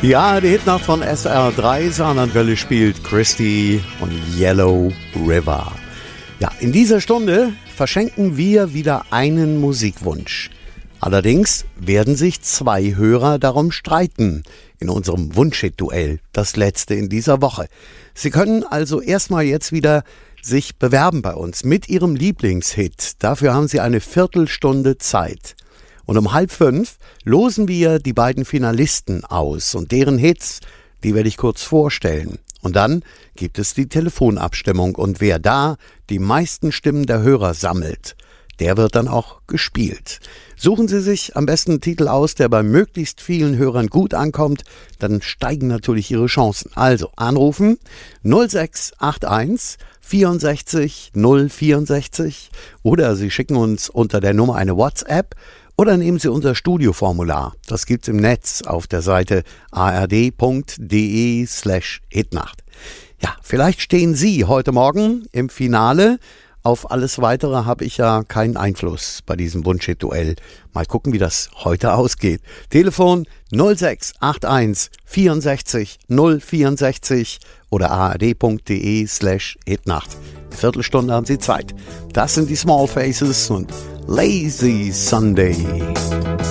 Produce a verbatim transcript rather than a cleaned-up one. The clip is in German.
Ja, die Hitnacht von S R drei, Saarlandwelle spielt Christy und Yellow River. Ja, in dieser Stunde verschenken wir wieder einen Musikwunsch. Allerdings werden sich zwei Hörer darum streiten in unserem Wunschhit-Duell, das letzte in dieser Woche. Sie können also erstmal jetzt wieder sich bewerben bei uns mit Ihrem Lieblingshit. Dafür haben Sie eine Viertelstunde Zeit. Und um halb fünf losen wir die beiden Finalisten aus und deren Hits, die werde ich kurz vorstellen. Und dann gibt es die Telefonabstimmung und wer da die meisten Stimmen der Hörer sammelt, der wird dann auch gespielt. Suchen Sie sich am besten einen Titel aus, der bei möglichst vielen Hörern gut ankommt, dann steigen natürlich Ihre Chancen. Also anrufen null sechs acht eins vierundsechzig null vierundsechzig oder Sie schicken uns unter der Nummer eine WhatsApp oder nehmen Sie unser Studioformular. Das gibt's im Netz auf der Seite ard.de slash hitnacht. Ja, vielleicht stehen Sie heute Morgen im Finale. Auf alles Weitere habe ich ja keinen Einfluss bei diesem Wunschhit-Duell. Mal gucken, wie das heute ausgeht. Telefon null sechs acht eins vierundsechzig null vierundsechzig oder ard.de slash hitnacht. Eine Viertelstunde haben Sie Zeit. Das sind die Small Faces und Lazy Sunday.